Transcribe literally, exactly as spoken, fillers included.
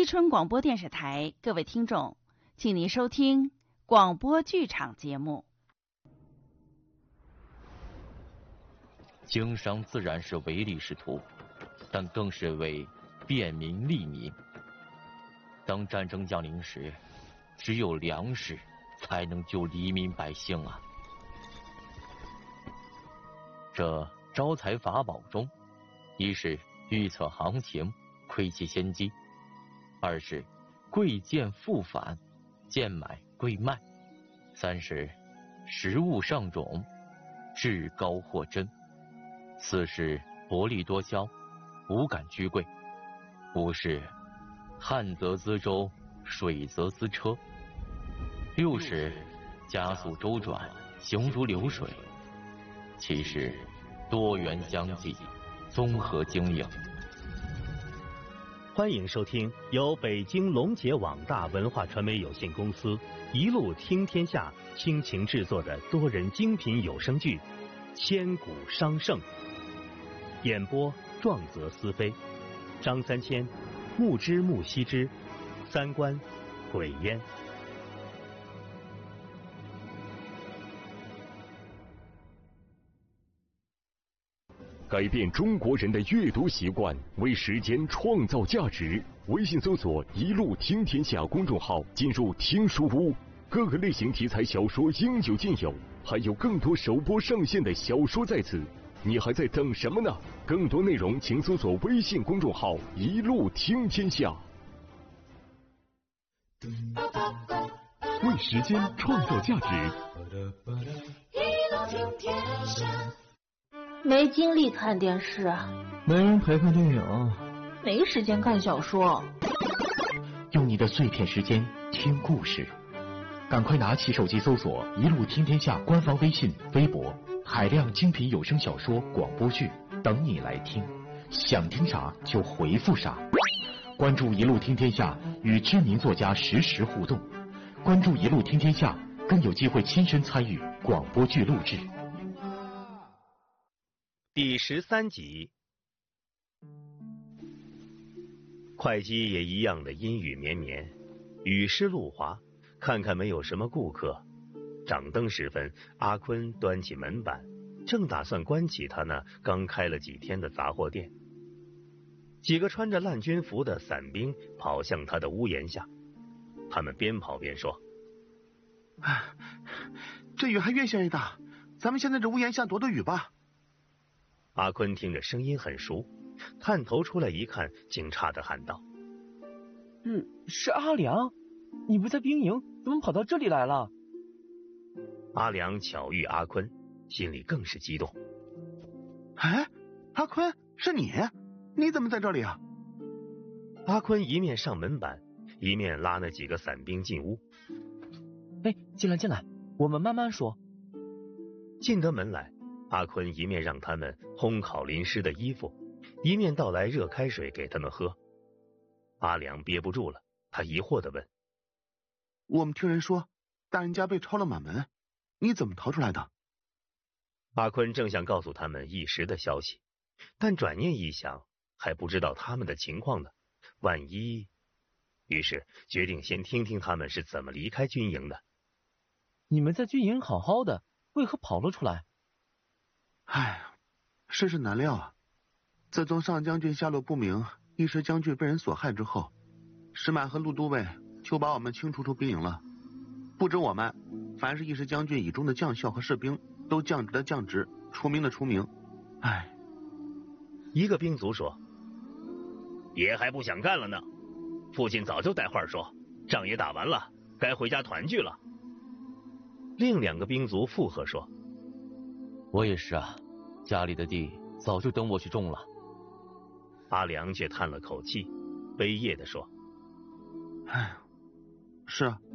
春广播电视台，各位听众，请您收听广播剧场节目。 经商自然是唯利是图，但更是为便民利民。当战争降临时，只有粮食才能救黎民百姓啊！这招财法宝中，一是预测行情，窥其先机；二是贵贱复返，贱买贵卖；三是食物上种，至高货真；四是薄利多销，无感居贵；五是旱则资舟，水则资车；六是加速周转，行如流水；七是多元相济，综合经营。 欢迎收听由北京龙杰网大文化传媒有限公司一路听天下倾情制作的多人精品有声剧《千古商圣》，演播壮则思飞，张三千、木之木西之、三观、鬼烟。 改变中国人的阅读习惯，为时间创造价值。微信搜索“一路听天下”公众号，进入听书屋，各个类型题材小说应有尽有，还有更多首播上线的小说在此，你还在等什么呢？更多内容请搜索微信公众号“一路听天下”。为时间创造价值。 一路听天下。 没精力看电视， 没人陪看电影， 没时间看小说。 用你的碎片时间听故事，赶快拿起手机搜索“一路听天下”官方微信、微博，海量精品有声小说、广播剧等你来听，想听啥就回复啥。关注“一路听天下”，与知名作家实时互动。关注“一路听天下”，更有机会亲身参与广播剧录制。 第十三集，会稽也一样的阴雨绵绵，雨湿路滑，看看没有什么顾客。掌灯时分，阿坤端起门板，正打算关起他那刚开了几天的杂货店。几个穿着烂军服的伞兵跑向他的屋檐下，他们边跑边说：“ 哎，这雨还越下越大，咱们先在这屋檐下躲躲雨吧。” 阿坤听着声音很熟，探头出来一看，惊诧地喊道：“ 是是阿良，你不在兵营，怎么跑到这里来了？” 阿良巧遇阿坤，心里更是激动。 “哎，阿坤，是你？你怎么在这里啊？” 阿坤一面上门板，一面拉那几个伞兵进屋。 “哎，进来进来，我们慢慢说。” 进得门来，阿坤一面让他们烘烤淋湿的衣服，一面倒来热开水给他们喝。阿良憋不住了，他疑惑地问：“ 我们听人说，大人家被抄了满门，你怎么逃出来的？” 阿坤正想告诉他们一时的消息，但转念一想，还不知道他们的情况呢，万一……于是决定先听听他们是怎么离开军营的。 “你们在军营好好的，为何跑了出来？”“ 唉，世事难料啊！自从上将军下落不明，一时将军被人所害之后，石满和陆都尉就把我们清除出兵营了。不止我们，凡是一时将军以中的将校和士兵，都降职的降职，除名的除名。唉。” 一个兵卒说：“爷还不想干了呢，父亲早就带话说，仗也打完了，该回家团聚了。”另两个兵卒附和说：“ 我也是啊，家里的地早就等我去种了。” 阿良却叹了口气，悲咽地说：“ 唉，是啊。